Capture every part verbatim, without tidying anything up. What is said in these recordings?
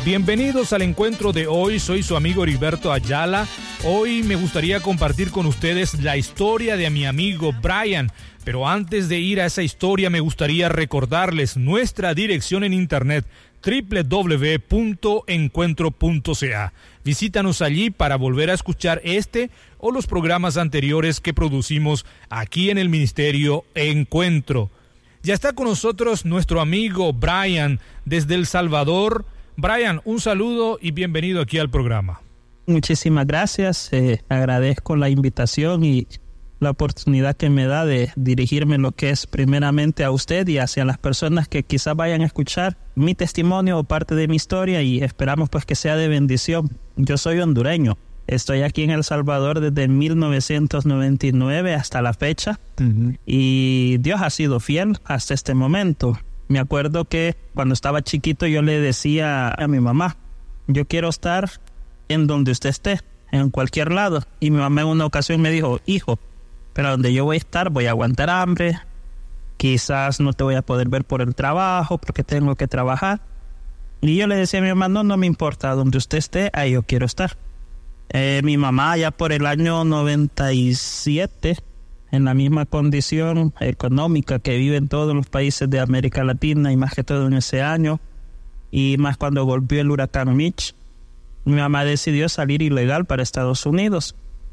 Bienvenidos al encuentro de hoy, soy su amigo Heriberto Ayala. Hoy me gustaría compartir con ustedes la historia de mi amigo Brian, pero antes de ir a esa historia me gustaría recordarles nuestra dirección en internet doble u doble u doble u punto encuentro punto c a. Visítanos allí para volver a escuchar este o los programas anteriores que producimos aquí en el Ministerio Encuentro. Ya está con nosotros nuestro amigo Brian desde El Salvador. Brian, un saludo y bienvenido aquí al programa. Muchísimas gracias, eh, agradezco la invitación y la oportunidad que me da de dirigirme lo que es primeramente a usted y hacia las personas que quizás vayan a escuchar mi testimonio o parte de mi historia, y esperamos pues que sea de bendición. Yo soy hondureño, estoy aquí en El Salvador desde mil novecientos noventa y nueve hasta la fecha, uh-huh. y Dios ha sido fiel hasta este momento. Me acuerdo que cuando estaba chiquito yo le decía a mi mamá, yo quiero estar en donde usted esté, en cualquier lado. Y mi mamá en una ocasión me dijo, hijo, pero donde yo voy a estar voy a aguantar hambre, quizás no te voy a poder ver por el trabajo porque tengo que trabajar. Y yo le decía a mi mamá, no, no me importa, donde usted esté, ahí yo quiero estar. Eh, mi mamá ya por el año noventa y siete, en la misma condición económica que viven todos los países de América Latina y más que todo en ese año, y más cuando golpeó el huracán Mitch, mi mamá decidió salir ilegal para Estados Unidos.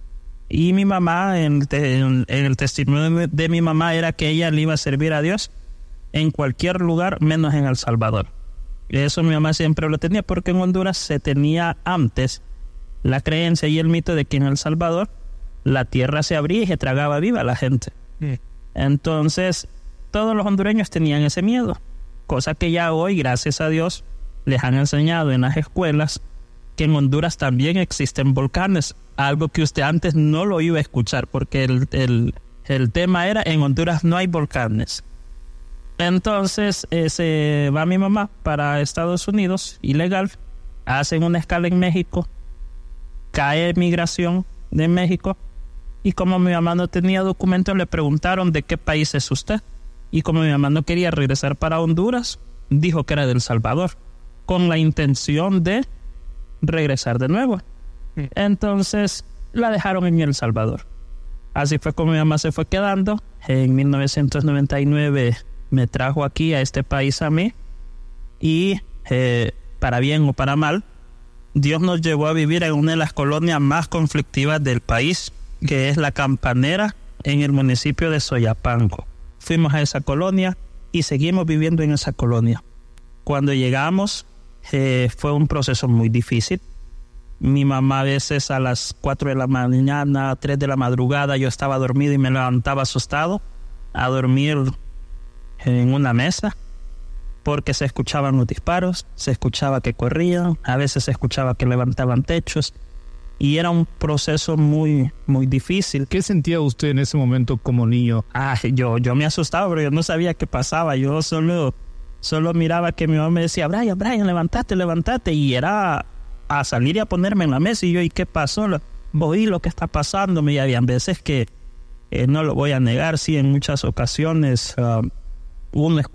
Y mi mamá, en, en, en el testimonio de mi mamá era que ella le iba a servir a Dios en cualquier lugar menos en El Salvador. Eso mi mamá siempre lo tenía, porque en Honduras se tenía antes la creencia y el mito de que en El Salvador la tierra se abría y se tragaba viva a la gente. Mm. Entonces, todos los hondureños tenían ese miedo, cosa que ya hoy, gracias a Dios, les han enseñado en las escuelas que en Honduras también existen volcanes, algo que usted antes no lo iba a escuchar, porque el, el, el tema era, en Honduras no hay volcanes. Entonces, eh, se va mi mamá para Estados Unidos, ilegal, hacen una escala en México, cae migración de México, y como mi mamá no tenía documentos, le preguntaron de qué país es usted. Y como mi mamá no quería regresar para Honduras, dijo que era de El Salvador, con la intención de regresar de nuevo. Sí. Entonces la dejaron en El Salvador. Así fue como mi mamá se fue quedando. En mil novecientos noventa y nueve me trajo aquí a este país a mí, y eh, para bien o para mal, Dios nos llevó a vivir en una de las colonias más conflictivas del país, que es La Campanera, en el municipio de Soyapango. Fuimos a esa colonia y seguimos viviendo en esa colonia. Cuando llegamos, eh, fue un proceso muy difícil. Mi mamá a veces a las cuatro de la mañana, tres de la madrugada, yo estaba dormido y me levantaba asustado a dormir en una mesa, porque se escuchaban los disparos, se escuchaba que corrían, a veces se escuchaba que levantaban techos, y era un proceso muy, muy difícil. ¿Qué sentía usted en ese momento como niño? Ah, yo, yo me asustaba, pero yo no sabía qué pasaba. Yo solo, solo miraba que mi mamá me decía, Brian, Brian, levántate, levántate, y era a salir y a ponerme en la mesa, y yo, ¿y qué pasó? Oí lo que está pasando. Y había veces que, eh, no lo voy a negar, sí, en muchas ocasiones uh, uno escucha